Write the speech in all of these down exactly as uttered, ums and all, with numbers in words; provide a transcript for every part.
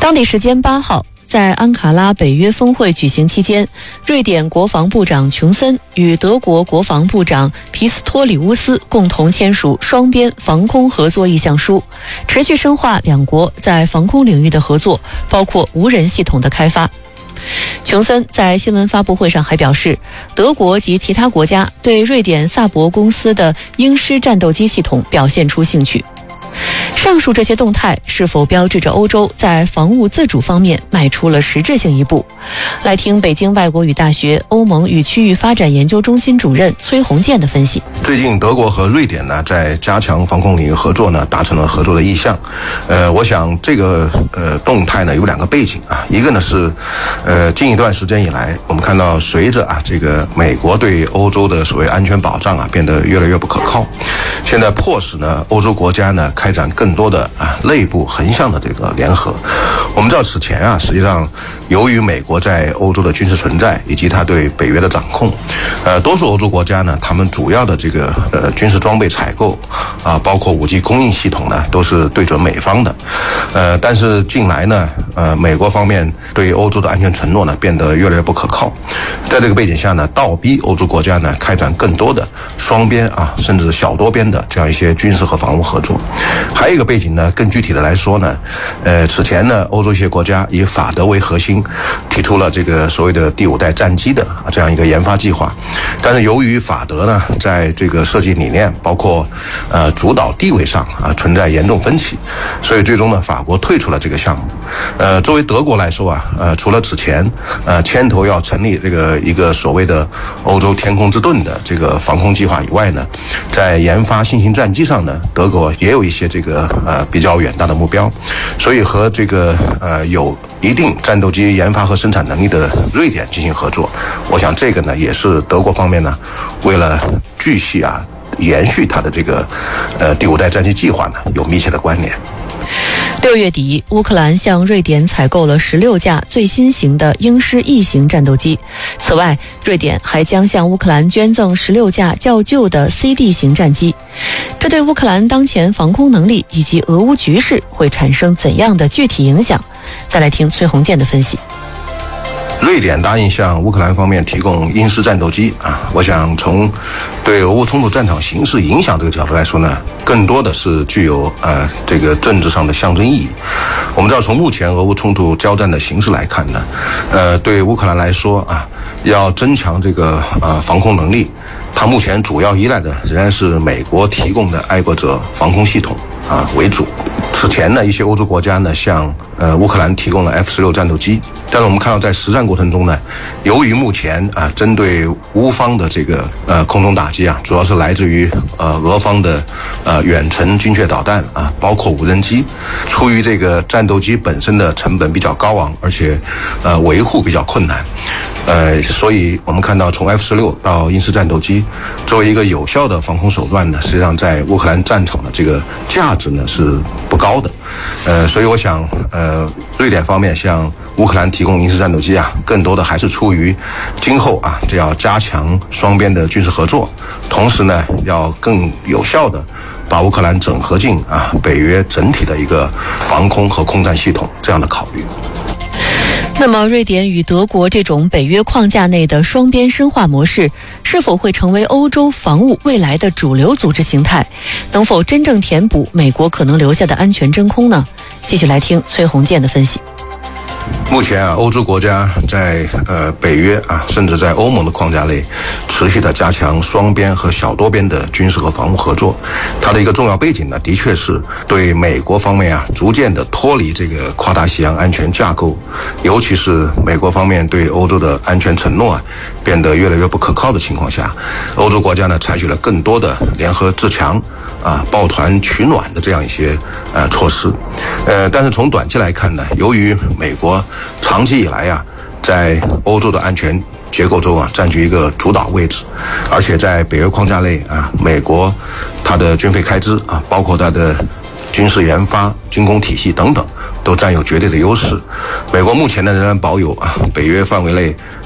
当地时间八号，在安卡拉北约峰会举行期间，瑞典国防部长琼森与德国国防部长皮斯托里乌斯共同签署双边防空合作意向书，持续深化两国在防空领域的合作，包括无人系统的开发。琼森在新闻发布会上还表示，德国及其他国家对瑞典萨博公司的鹰狮战斗机系统表现出兴趣。上述这些动态是否标志着欧洲在防务自主方面迈出了实质性一步？来听北京外国语大学欧盟与区域发展研究中心主任崔洪建的分析。 最近德国和瑞典呢，在加强防空领域合作呢，达成了合作的意向。呃，我想这个呃动态呢有两个背景啊，一个呢是呃近一段时间以来，我们看到随着啊这个美国对欧洲的所谓安全保障啊变得越来越不可靠，现在迫使呢欧洲国家呢开展更多的啊内部横向的这个联合。我们知道此前啊，实际上由于美国在欧洲的军事存在以及它对北约的掌控，呃，多数欧洲国家呢，他们主要的这个呃军事装备采购啊，包括武器供应系统呢，都是对准美方的。呃，但是近来呢，呃，美国方面对欧洲的安全承诺呢，变得越来越不可靠。在这个背景下呢，倒逼欧洲国家呢开展更多的双边啊，甚至小多边的这样一些军事和防务合作。还有一个背景呢，更具体的来说呢，呃，此前呢，欧洲一些国家以法德为核心，提出了这个所谓的第五代战机的这样一个研发计划。但是由于法德呢，在这个设计理念包括呃主导地位上啊存在严重分歧，所以最终呢，法国退出了这个项目。呃，作为德国来说啊，呃，除了此前呃牵头要成立这个一个所谓的欧洲天空之盾的这个防空计划以外呢，在研发新型战机上呢，德国也有一些这个呃比较远大的目标，所以和这个呃有一定战斗机研发和生产能力的瑞典进行合作。我想这个呢，也是德国方面呢，为了继续啊延续它的这个呃第五代战机计划呢，有密切的关联。 六月底，乌克兰向瑞典采购了十六架最新型的鹰狮 E 型战斗机。此外，瑞典还将向乌克兰捐赠十六架较旧的 C D 型战机。这对乌克兰当前防空能力以及俄乌局势会产生怎样的具体影响？再来听崔洪建的分析。 瑞典答应向乌克兰方面提供鹰狮战斗机啊，我想从对俄乌冲突战场形势影响这个角度来说呢，更多的是具有呃这个政治上的象征意义。我们知道，从目前俄乌冲突交战的形势来看呢，呃，对乌克兰来说啊，要增强这个呃防空能力，它目前主要依赖的仍然是美国提供的爱国者防空系统啊为主。此前呢，一些欧洲国家呢向呃乌克兰提供了 F 十六 战斗机，但是我们看到在实战过程中呢，由于目前啊针对乌方的这个呃空中打击啊，主要是来自于呃俄方的呃远程精确导弹啊，包括无人机，出于这个战斗机本身的成本比较高昂，而且呃维护比较困难。呃，所以我们看到从 F 十六 到鹰狮战斗机作为一个有效的防空手段呢，实际上在乌克兰战场的这个价值呢是不高的。呃，所以我想，呃，瑞典方面向乌克兰提供鹰狮战斗机啊，更多的还是出于今后啊，这要加强双边的军事合作，同时呢，要更有效的把乌克兰整合进啊北约整体的一个防空和空战系统这样的考虑。 那么，瑞典与德国这种北约框架内的双边深化模式，是否会成为欧洲防务未来的主流组织形态？能否真正填补美国可能留下的安全真空呢？继续来听崔洪建的分析。 目前啊，欧洲国家在呃北约啊，甚至在欧盟的框架内，持续的加强双边和小多边的军事和防务合作。它的一个重要背景呢，的确是对美国方面啊，逐渐的脱离这个跨大西洋安全架构，尤其是美国方面对欧洲的安全承诺啊，变得越来越不可靠的情况下，欧洲国家呢，采取了更多的联合自强啊、抱团取暖的这样一些呃措施。呃，但是从短期来看呢，由于美国长期以来啊，在欧洲的安全结构中啊，占据一个主导位置，而且在北约框架内啊，美国它的军费开支啊，包括它的军事研发、军工体系等等，都占有绝对的优势。美国目前呢，仍然保有啊北约范围内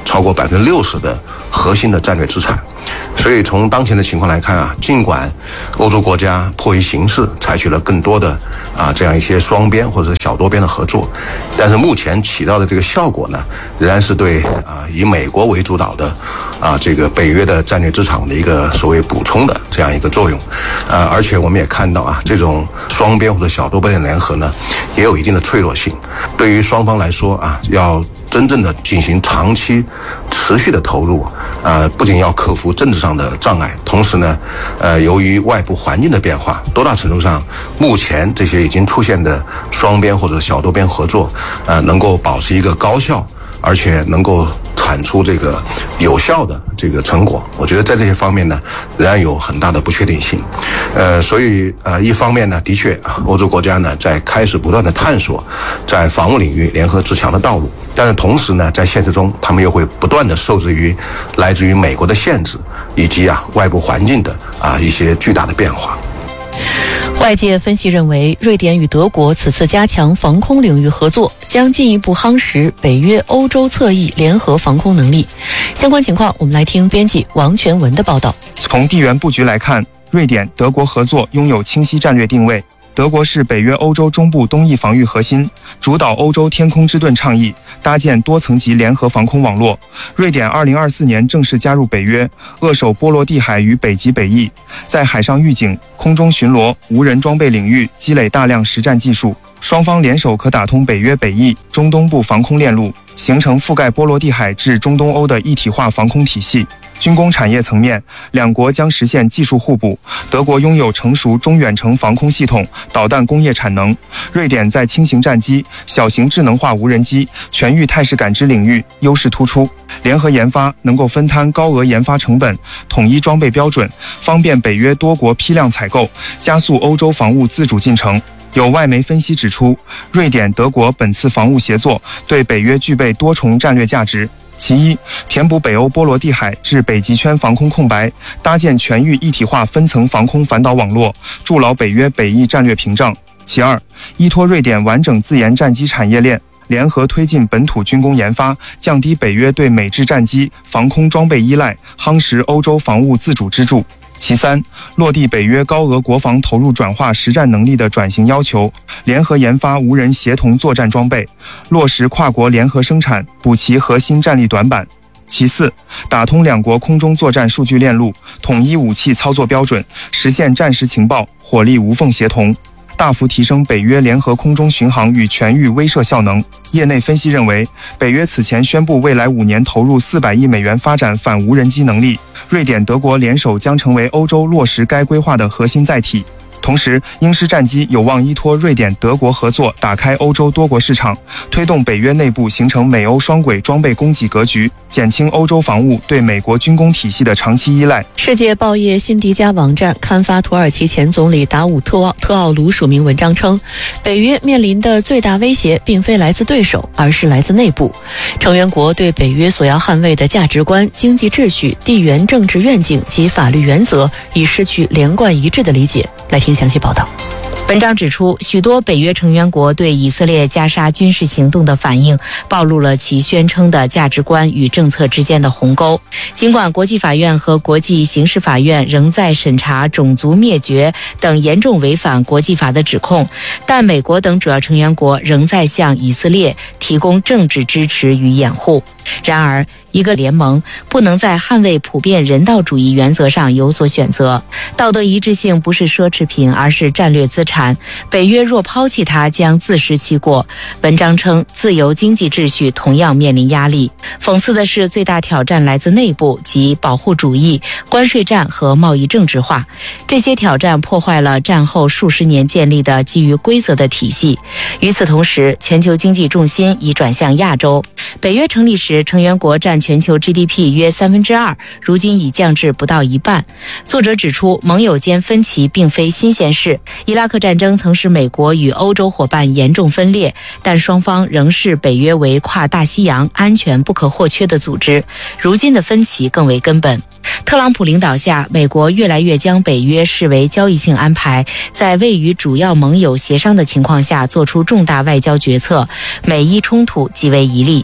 超过百分之六十的核心的战略资产。所以从当前的情况来看啊，尽管欧洲国家迫于形势采取了更多的啊这样一些双边或者小多边的合作，但是目前起到的这个效果呢，仍然是对啊以美国为主导的啊这个北约的战略资产的一个所谓补充的这样一个作用。呃，而且我们也看到啊，这种双边或者小多边的联合呢，也有一定的脆弱性。对于双方来说啊，要真正的进行长期持续的投入，呃，不仅要克服政治上的障碍，同时呢，呃，由于外部环境的变化，多大程度上，目前这些已经出现的双边或者小多边合作，呃，能够保持一个高效，而且能够产出这个有效的这个成果，我觉得在这些方面呢，仍然有很大的不确定性。呃，所以呃，一方面呢，的确啊，欧洲国家呢在开始不断的探索在防务领域联合自强的道路。但是同时呢，在现实中，他们又会不断的受制于来自于美国的限制，以及啊外部环境的啊一些巨大的变化。 外界分析认为，瑞典与德国此次加强防空领域合作，将进一步夯实北约欧洲侧翼联合防空能力。相关情况，我们来听编辑王全文的报道。 从地缘布局来看，瑞典、德国合作拥有清晰战略定位。德国是北约欧洲中部东翼防御核心，主导欧洲天空之盾倡议，搭建多层级联合防空网络。瑞典二零二四年正式加入北约，扼守波罗的海与北极北翼，在海上预警、空中巡逻、无人装备领域积累大量实战技术。双方联手可打通北约北翼、中东部防空链路，形成覆盖波罗的海至中东欧的一体化防空体系。军工产业层面，两国将实现技术互补。德国拥有成熟中远程防空系统、导弹工业产能；瑞典在轻型战机、小型智能化无人机、全域态势感知领域优势突出。联合研发能够分摊高额研发成本，统一装备标准，方便北约多国批量采购，加速欧洲防务自主进程。有外媒分析指出，瑞典、德国本次防务协作对北约具备多重战略价值。其一，填补北欧波罗的海至北极圈防空空白，搭建全域一体化分层防空反导网络，筑牢北约北翼战略屏障。其二，依托瑞典完整自研战机产业链，联合推进本土军工研发，降低北约对美制战机、防空装备依赖，夯实欧洲防务自主支柱。其三，落地北约高额国防投入转化实战能力的转型要求，联合研发无人协同作战装备，落实跨国联合生产，补齐核心战力短板。其四，打通两国空中作战数据链路，统一武器操作标准，实现战时情报、火力无缝协同，大幅提升北约联合空中巡航与全域威慑效能。业内分析认为，北约此前宣布未来五年投入四百亿美元发展反无人机能力，瑞典、德国联手将成为欧洲落实该规划的核心载体。同时，鹰狮战机有望依托瑞典、德国合作，打开欧洲多国市场，推动北约内部形成美欧双轨装备供给格局，减轻欧洲防务对美国军工体系的长期依赖。 世界报业辛迪加网站刊发土耳其前总理达武特奥特奥卢署名文章称，北约面临的最大威胁并非来自对手，而是来自内部。成员国对北约所要捍卫的价值观、经济秩序、地缘政治愿景及法律原则已失去连贯一致的理解。来听详细报道。 文章指出，许多北约成员国对以色列加沙军事行动的反应，暴露了其宣称的价值观与政策之间的鸿沟。尽管国际法院和国际刑事法院仍在审查种族灭绝等严重违反国际法的指控，但美国等主要成员国仍在向以色列提供政治支持与掩护。然而，一个联盟不能在捍卫普遍人道主义原则上有所选择。道德一致性不是奢侈品，而是战略资产。北约若抛弃它，将自食其果。文章称，自由经济秩序同样面临压力。讽刺的是，最大挑战来自内部，即保护主义、关税战和贸易政治化。这些挑战破坏了战后数十年建立的基于规则的体系。与此同时，全球经济重心已转向亚洲。北约成立时，成员国占全球 G D P 约三分之二，如今已降至不到一半。作者指出，盟友间分歧并非新鲜事。伊拉克战争曾使美国与欧洲伙伴严重分裂，但双方仍视北约为跨大西洋安全不可或缺的组织。如今的分歧更为根本。特朗普领导下，美国越来越将北约视为交易性安排，在未与主要盟友协商的情况下做出重大外交决策，美伊冲突极为一例。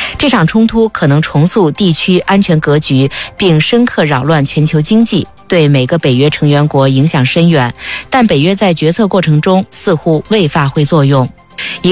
这场冲突可能重塑地区安全格局，并深刻扰乱全球经济，对每个北约成员国影响深远，但北约在决策过程中似乎未发挥作用。